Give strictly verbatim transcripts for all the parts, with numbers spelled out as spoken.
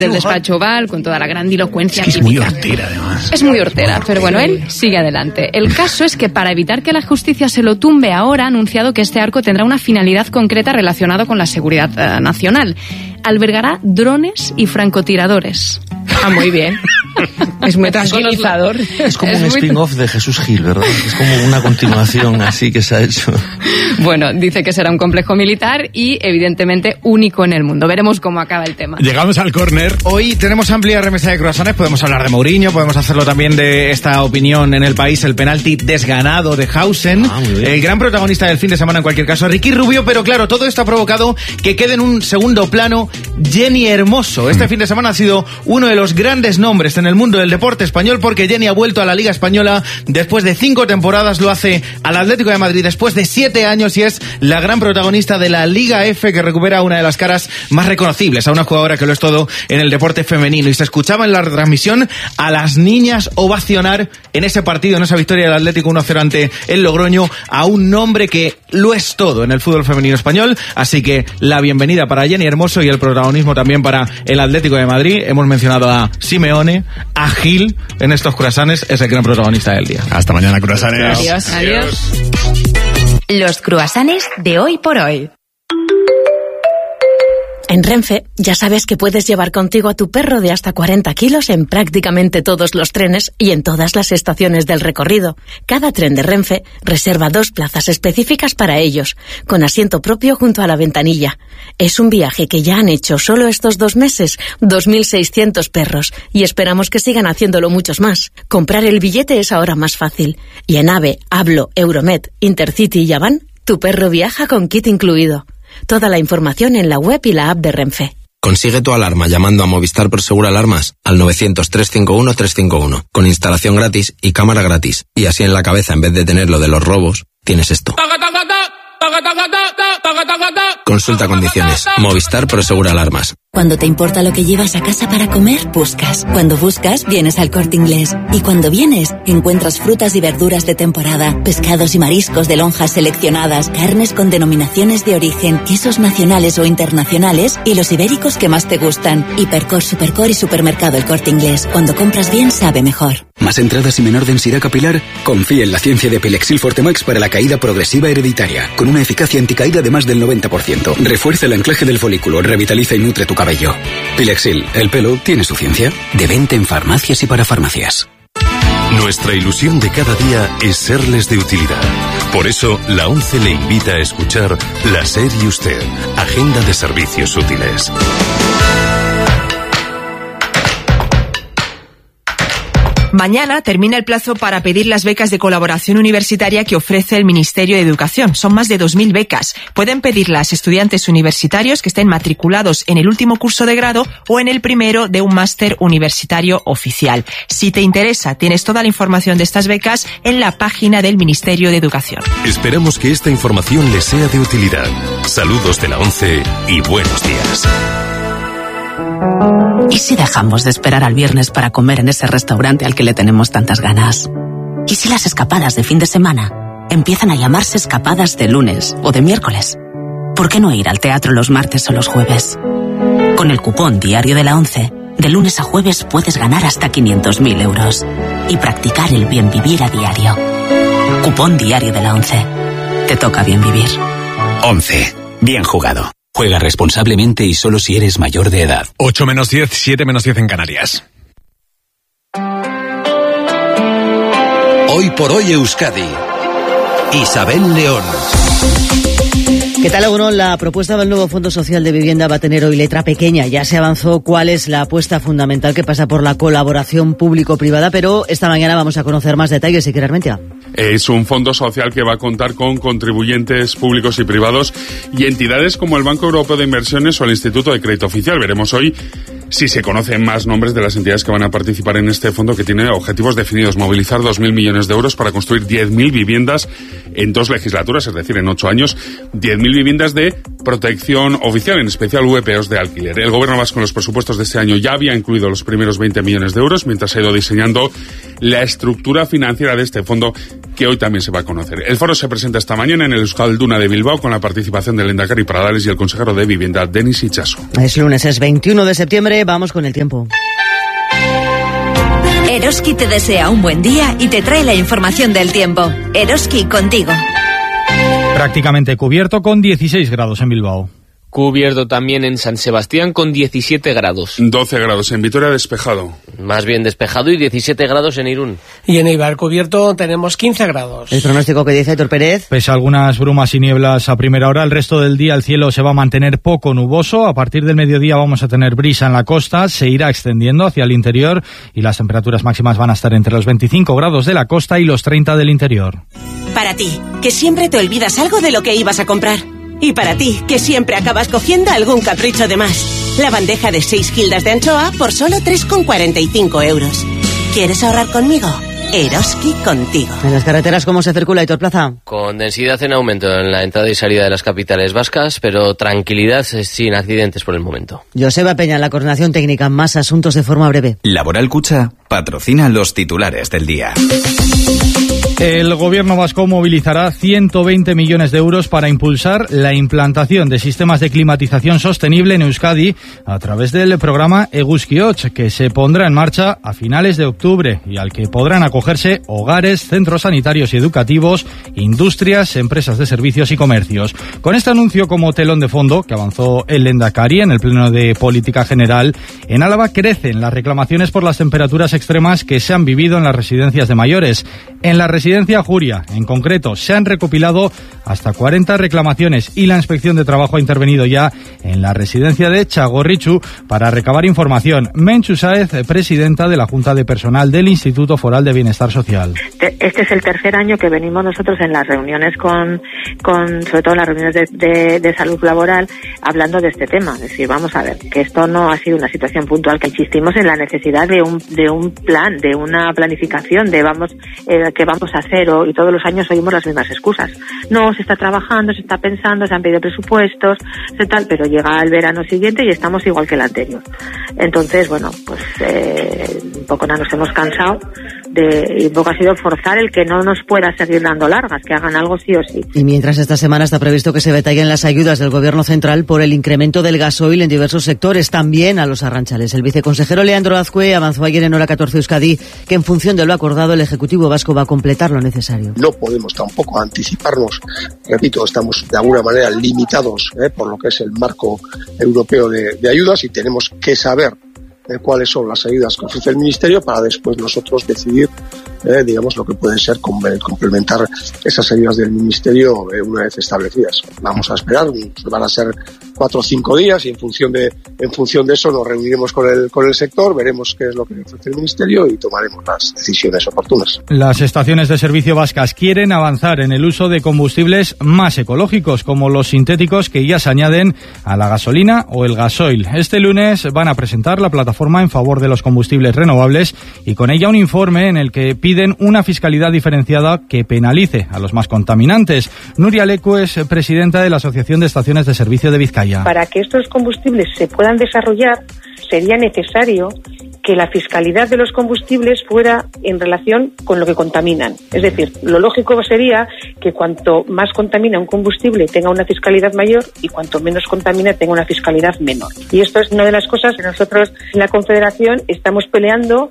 del despacho Oval, con toda la grandilocuencia. Es que es muy hortera, además. Es muy hortera, pero bueno, él sigue adelante. El caso es que para evitar que la justicia se lo tumbe ahora, ha anunciado que este arco tendrá una finalidad concreta relacionada con la seguridad uh, nacional. Albergará drones y francotiradores. Ah, muy bien. Es muy tranquilizador. Es como es un muy... spin-off de Jesús Gil, ¿verdad? Es como una continuación así que se ha hecho. Bueno, dice que será un complejo militar y evidentemente único en el mundo. Veremos cómo acaba el tema. Llegamos al córner. Hoy tenemos amplia remesa de croissants. Podemos hablar de Mourinho, podemos hacerlo también de esta opinión en el país, el penalti desganado de Hausen. Ah, muy bien. El gran protagonista del fin de semana en cualquier caso, Ricky Rubio, pero claro, todo esto ha provocado que quede en un segundo plano Jenni Hermoso. Este fin de semana ha sido uno de los grandes nombres en el mundo del deporte español porque Jenni ha vuelto a la Liga Española después de cinco temporadas, lo hace al Atlético de Madrid después de siete años y es la gran protagonista de la Liga F que recupera una de las caras más reconocibles a una jugadora que lo es todo en el deporte femenino. Y se escuchaba en la retransmisión a las niñas ovacionar en ese partido, en esa victoria del Atlético uno cero ante el Logroño, a un nombre que lo es todo en el fútbol femenino español. Así que la bienvenida para Jenni Hermoso y el protagonismo también para el Atlético de Madrid. Hemos mencionado a Simeone, a Gil en estos croissants, es el gran protagonista del día. Hasta mañana, croissants. Adiós. Adiós. Los croissants de hoy por hoy. En Renfe ya sabes que puedes llevar contigo a tu perro de hasta cuarenta kilos en prácticamente todos los trenes y en todas las estaciones del recorrido. Cada tren de Renfe reserva dos plazas específicas para ellos, con asiento propio junto a la ventanilla. Es un viaje que ya han hecho solo estos dos meses dos mil seiscientos perros y esperamos que sigan haciéndolo muchos más. Comprar el billete es ahora más fácil. Y en AVE, Hablo, Euromed, Intercity y Avan, tu perro viaja con kit incluido. Toda la información en la web y la app de Renfe. Consigue tu alarma llamando a Movistar Prosegur Alarmas al novecientos, trescientos cincuenta y uno, trescientos cincuenta y uno, con instalación gratis y cámara gratis. Y así en la cabeza, en vez de tener lo de los robos, tienes esto. Consulta condiciones. Movistar Prosegur Alarmas. Cuando te importa lo que llevas a casa para comer, buscas. Cuando buscas, vienes al Corte Inglés. Y cuando vienes, encuentras frutas y verduras de temporada, pescados y mariscos de lonjas seleccionadas, carnes con denominaciones de origen, quesos nacionales o internacionales y los ibéricos que más te gustan. Hipercor, Supercor y Supermercado El Corte Inglés. Cuando compras bien, sabe mejor. ¿Más entradas y menor densidad capilar? Confía en la ciencia de Pilexil Fortemax para la caída progresiva hereditaria, con una eficacia anticaída de más del noventa por ciento. Refuerza el anclaje del folículo, revitaliza y nutre tu cabello. Pilexil, el pelo tiene su ciencia. De venta en farmacias y para farmacias. Nuestra ilusión de cada día es serles de utilidad. Por eso, la ONCE le invita a escuchar La SER y Usted, Agenda de Servicios Útiles. Mañana termina el plazo para pedir las becas de colaboración universitaria que ofrece el Ministerio de Educación. Son más de dos mil becas. Pueden pedirlas estudiantes universitarios que estén matriculados en el último curso de grado o en el primero de un máster universitario oficial. Si te interesa, tienes toda la información de estas becas en la página del Ministerio de Educación. Esperamos que esta información les sea de utilidad. Saludos de la ONCE y buenos días. ¿Y si dejamos de esperar al viernes para comer en ese restaurante al que le tenemos tantas ganas? ¿Y si las escapadas de fin de semana empiezan a llamarse escapadas de lunes o de miércoles? ¿Por qué no ir al teatro los martes o los jueves? Con el cupón diario de la ONCE, de lunes a jueves puedes ganar hasta quinientos mil euros y practicar el bien vivir a diario. Cupón diario de la ONCE. Te toca bien vivir. ONCE. Bien jugado. Juega responsablemente y solo si eres mayor de edad. ocho menos diez, siete menos diez en Canarias. Hoy por hoy Euskadi. Isabel León. ¿Qué tal, Egunon? La propuesta del nuevo Fondo Social de Vivienda va a tener hoy letra pequeña. Ya se avanzó cuál es la apuesta fundamental que pasa por la colaboración público-privada, pero esta mañana vamos a conocer más detalles, Iker Armentia. Es un fondo social que va a contar con contribuyentes públicos y privados y entidades como el Banco Europeo de Inversiones o el Instituto de Crédito Oficial. Veremos hoy si se conocen más nombres de las entidades que van a participar en este fondo, que tiene objetivos definidos: movilizar dos mil millones de euros para construir diez mil viviendas en dos legislaturas, es decir, en ocho años, diez mil viviendas de protección oficial, en especial V P Os de alquiler. El Gobierno vasco en los presupuestos de este año ya había incluido los primeros veinte millones de euros, mientras se ha ido diseñando la estructura financiera de este fondo, que hoy también se va a conocer. El foro se presenta esta mañana en el Euskalduna de Bilbao con la participación del Lehendakari Pradales y el consejero de Vivienda, Denis Itxaso. Es lunes, es veintiuno de septiembre, vamos con el tiempo. Eroski te desea un buen día y te trae la información del tiempo. Eroski, contigo. Prácticamente cubierto con dieciséis grados en Bilbao. Cubierto también en San Sebastián con diecisiete grados. doce grados en Vitoria, despejado. Más bien despejado, y diecisiete grados en Irún. Y en Eibar cubierto tenemos quince grados. El pronóstico que dice Héctor Pérez. Pese a algunas brumas y nieblas a primera hora, el resto del día el cielo se va a mantener poco nuboso. A partir del mediodía vamos a tener brisa en la costa, se irá extendiendo hacia el interior y las temperaturas máximas van a estar entre los veinticinco grados de la costa y los treinta del interior. Para ti, que siempre te olvidas algo de lo que ibas a comprar. Y para ti, que siempre acabas cogiendo algún capricho de más. La bandeja de seis gildas de anchoa por solo tres con cuarenta y cinco euros. ¿Quieres ahorrar conmigo? Eroski, contigo. En las carreteras, ¿cómo se circula, Aitor Plaza? Con densidad en aumento en la entrada y salida de las capitales vascas, pero tranquilidad sin accidentes por el momento. Joseba Peña, en la coordinación técnica. Más asuntos de forma breve. Laboral Cucha patrocina los titulares del día. El gobierno vasco movilizará ciento veinte millones de euros para impulsar la implantación de sistemas de climatización sostenible en Euskadi a través del programa Eguzkiots, que se pondrá en marcha a finales de octubre y al que podrán acogerse hogares, centros sanitarios y educativos, industrias, empresas de servicios y comercios. Con este anuncio como telón de fondo que avanzó el Lehendakari en el Pleno de Política General, en Álava crecen las reclamaciones por las temperaturas extremas que se han vivido en las residencias de mayores. En la residencia Juria, en concreto, se han recopilado hasta cuarenta reclamaciones y la Inspección de Trabajo ha intervenido ya en la residencia de Txagorritxu para recabar información. Mentxu Sáez, presidenta de la Junta de Personal del Instituto Foral de Bienestar Social. Este es el tercer año que venimos nosotros en las reuniones con, con sobre todo en las reuniones de, de, de salud laboral, hablando de este tema. Es decir, vamos a ver, que esto no ha sido una situación puntual, que insistimos en la necesidad de un, de un plan, de una planificación, de vamos, eh, que vamos a hacer, o, y todos los años oímos las mismas excusas. No, se está trabajando, se está pensando, se han pedido presupuestos, se tal, pero llega el verano siguiente y estamos igual que el anterior. Entonces, bueno, pues eh, un poco no nos hemos cansado de, y un poco ha sido forzar el que no nos pueda seguir dando largas, que hagan algo sí o sí. Y mientras esta semana está previsto que se detallen las ayudas del Gobierno central por el incremento del gasoil en diversos sectores, también a los arranchales. El viceconsejero Leandro Azcue avanzó ayer en Hora catorce Euskadi que en función de lo acordado el Ejecutivo vasco va a completar lo necesario. No podemos tampoco anticiparnos, repito, estamos de alguna manera limitados eh, por lo que es el marco europeo de, de ayudas y tenemos que saber eh, cuáles son las ayudas que ofrece el Ministerio para después nosotros decidir eh, digamos lo que puede ser complementar esas ayudas del Ministerio eh, una vez establecidas. Vamos a esperar, van a ser cuatro o cinco días y en función de en función de eso nos reuniremos con el con el sector, veremos qué es lo que ofrece el Ministerio y tomaremos las decisiones oportunas. Las estaciones de servicio vascas quieren avanzar en el uso de combustibles más ecológicos, como los sintéticos que ya se añaden a la gasolina o el gasoil. Este lunes van a presentar la plataforma en favor de los combustibles renovables y con ella un informe en el que piden una fiscalidad diferenciada que penalice a los más contaminantes. Nuria Lecu es presidenta de la Asociación de Estaciones de Servicio de Vizcaya. Para que estos combustibles se puedan desarrollar, sería necesario que la fiscalidad de los combustibles fuera en relación con lo que contaminan. Es decir, lo lógico sería que cuanto más contamina un combustible tenga una fiscalidad mayor y cuanto menos contamina tenga una fiscalidad menor. Y esto es una de las cosas que nosotros en la Confederación estamos peleando.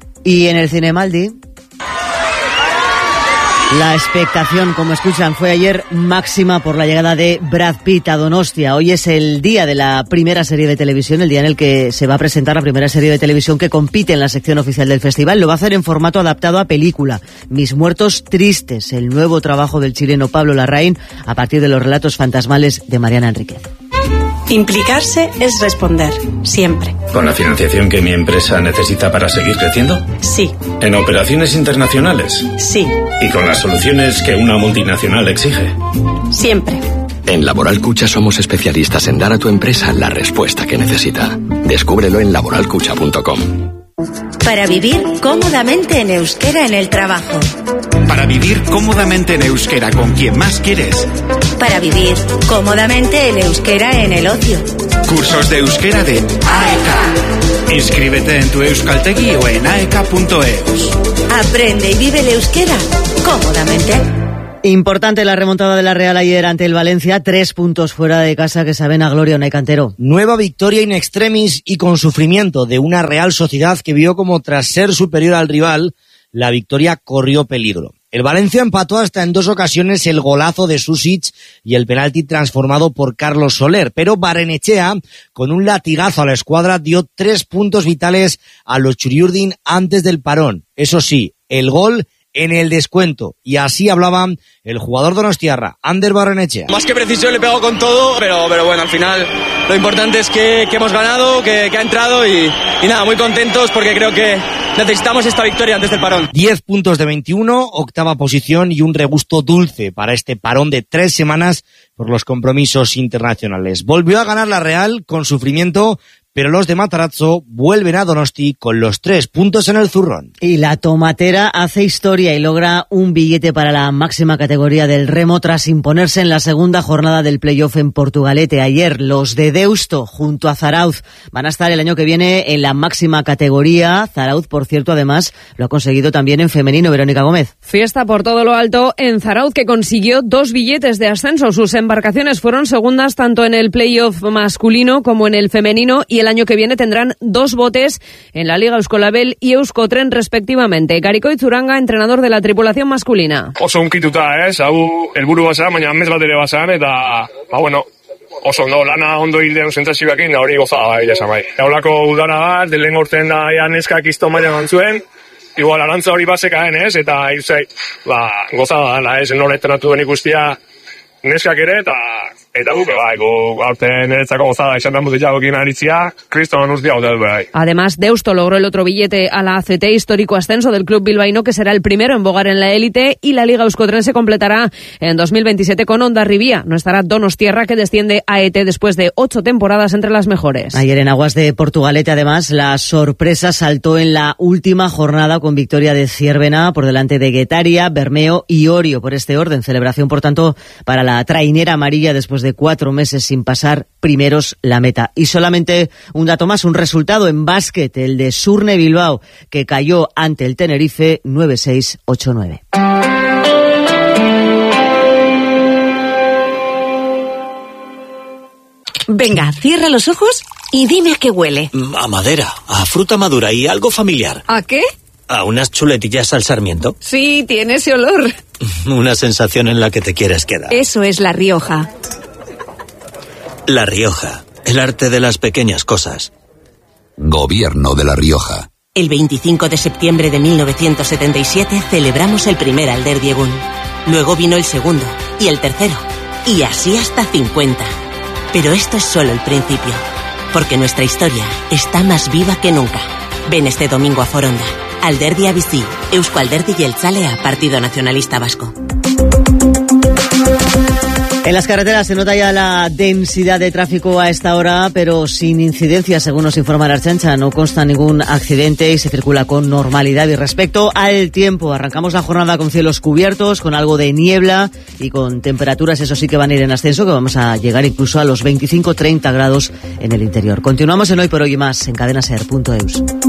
Y en el Cinemaldi, la expectación, como escuchan, fue ayer máxima por la llegada de Brad Pitt a Donostia. Hoy es el día de la primera serie de televisión, el día en el que se va a presentar la primera serie de televisión que compite en la sección oficial del festival. Lo va a hacer en formato adaptado a película. Mis muertos tristes, el nuevo trabajo del chileno Pablo Larraín a partir de los relatos fantasmales de Mariana Enríquez. Implicarse es responder, siempre. ¿Con la financiación que mi empresa necesita para seguir creciendo? Sí. ¿En operaciones internacionales? Sí. ¿Y con las soluciones que una multinacional exige? Siempre. En Laboral Cucha somos especialistas en dar a tu empresa la respuesta que necesita. Descúbrelo en laboral cucha punto com. Para vivir cómodamente en euskera en el trabajo. Para vivir cómodamente en euskera con quien más quieres. Para vivir cómodamente el euskera en el ocio. Cursos de euskera de A E K. Inscríbete en tu Euskaltegi o en aeka punto eus. Aprende y vive el euskera cómodamente. Importante la remontada de la Real ayer ante el Valencia, tres puntos fuera de casa que saben a gloria, Unai Cantero. Nueva victoria in extremis y con sufrimiento de una Real Sociedad que vio como tras ser superior al rival, la victoria corrió peligro. El Valencia empató hasta en dos ocasiones el golazo de Susic y el penalti transformado por Carlos Soler, pero Barrenechea, con un latigazo a la escuadra, dio tres puntos vitales a los Churiurdin antes del parón. Eso sí, el gol en el descuento, y así hablaba el jugador donostiarra, Ander Barrenechea. Más que precisión, le he pegado con todo, pero, pero bueno, al final lo importante es que, que hemos ganado, que, que ha entrado y, y nada, muy contentos porque creo que necesitamos esta victoria antes del parón. diez puntos de veintiuno, octava posición y un regusto dulce para este parón de tres semanas por los compromisos internacionales. Volvió a ganar la Real con sufrimiento, pero los de Matarazzo vuelven a Donosti con los tres puntos en el zurrón. Y la Tomatera hace historia y logra un billete para la máxima categoría del remo tras imponerse en la segunda jornada del playoff en Portugalete. Ayer los de Deusto junto a Zarauz van a estar el año que viene en la máxima categoría. Zarauz, por cierto, además lo ha conseguido también en femenino. Verónica Gómez. Fiesta por todo lo alto en Zarauz, que consiguió dos billetes de ascenso. Sus embarcaciones fueron segundas tanto en el playoff masculino como en el femenino, y el año que viene tendrán dos botes en la Liga Euskolabel y Euskotren respectivamente. Gariko Itzuranga, entrenador de la tripulación masculina. Oso unkituta, ez, hau helburu baza, baina mes bat ere bazan, eta, ba, bueno, oso ondo, lana ondo hildean sentsazioekin, da hori gozada bai, esan bai. Eolako udara bat, delen gorten da, ea neskak izto mailan gantzuen, igual arantza hori bazekaen, ez, eta irzai, ba, gozada da, ez, nore entrenatu den ikustia neskak ere, eta eta guk, bai, gu aurten eretzako gozada izan da mutilagokin aritzia, kriston urtia hau dut, bai. Además, Deusto logró el otro billete a la A C T, histórico ascenso del club bilbaíno, que será el primero en bogar en la élite, y la Liga Euskotren se completará en dos mil veintisiete con Hondarribia. No estará Donostiarra, que desciende a E T después de ocho temporadas entre las mejores. Ayer en aguas de Portugalete, además, la sorpresa saltó en la última jornada con victoria de Ciervena por delante de Guetaria, Bermeo y Orio, por este orden. Celebración, por tanto, para la trainera amarilla después de cuatro meses sin pasar primeros la meta. Y solamente un dato más, un resultado en básquet, el de Surne Bilbao, que cayó ante el Tenerife nueve seis ocho nueve. Venga, cierra los ojos y dime a qué huele. A madera, a fruta madura y algo familiar. ¿A qué? A unas chuletillas al sarmiento. Sí, tiene ese olor. Una sensación en la que te quieres quedar. Eso es La Rioja. La Rioja, el arte de las pequeñas cosas. Gobierno de La Rioja. El veinticinco de septiembre de mil novecientos setenta y siete celebramos el primer Alderdiegún. Luego vino el segundo y el tercero. Y así hasta cincuenta. Pero esto es solo el principio. Porque nuestra historia está más viva que nunca. Ven este domingo a Foronda. Alderdi Bizi, Eusko Alderdi Jeltzalea, Partido Nacionalista Vasco. En las carreteras se nota ya la densidad de tráfico a esta hora, pero sin incidencias, según nos informa la Ertzaintza. No consta ningún accidente y se circula con normalidad. Y respecto al tiempo, arrancamos la jornada con cielos cubiertos, con algo de niebla y con temperaturas, eso sí, que van a ir en ascenso, que vamos a llegar incluso a los veinticinco treinta grados en el interior. Continuamos en Hoy por Hoy y Más en cadena ser punto eus.